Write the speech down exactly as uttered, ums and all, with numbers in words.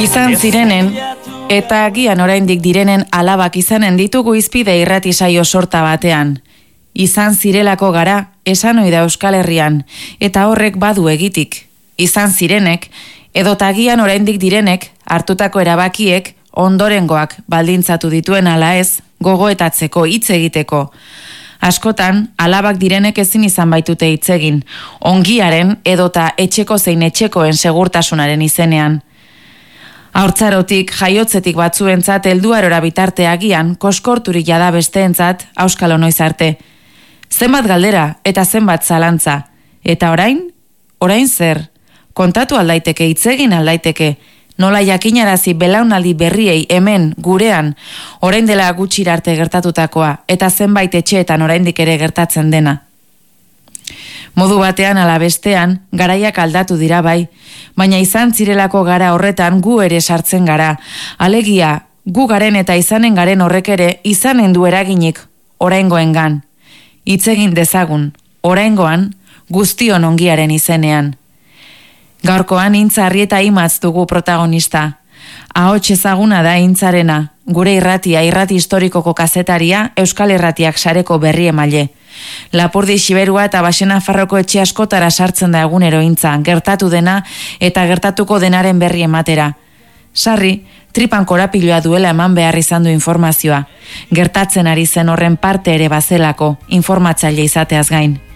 Izan zirenen, eta agian oraindik direnen alabak izanen ditugu izpide irrati saio sorta batean. Izan zirelako gara, esan ohi da Euskal Herrian, eta horrek badu egitik. Izan zirenek, edota agian oraindik direnek, hartutako erabakiek, ondorengoak baldintzatu dituen ala ez, gogoetatzeko, hitz egiteko. Askotan, alabak direnek ezin izan baitute hitz egin, ongiaren edota etxeko zein etxekoen segurtasunaren izenean. Haurtzarotik, jaiotzetik batzuentzat helduarora bitarte agian, koskorturik jada besteentzat, auskalo noiz arte. Zenbat galdera eta zenbat zalantza. Eta orain? Orain zer? Kontatu aldaiteke, hitz egin aldaiteke. Nola jakinarazi belaunaldi berriei hemen, gurean, orain dela gutxira arte gertatutakoa, eta zenbait etxeetan oraindik ere gertatzen dena. Modu batean ala bestean, garaiak aldatu dira bai, baina izan zirelako gara horretan gu ere sartzen gara. Alegia, gu garen eta izanen garen horrek ere izanen du eraginik oraingoengan. Hitz egin dezagun, oraingoan, guztion ongiaren izenean. Gaurkoan Intza Arrieta Imatz dugu protagonista. Ahots ezaguna da Intzarena, gure irratia, irrati historikoko kazetaria, Euskal Irratiak sareko berri emaile. Lapurdi Xiberua eta Baxena Farroko etxe askotara sartzen da egunero Intza, gertatu dena eta gertatuko denaren berri ematera. Sarri, tripan korapiloa duela eman behar izan du informazioa. Gertatzen ari zen horren parte ere bazelako, informatzaile izateaz gain.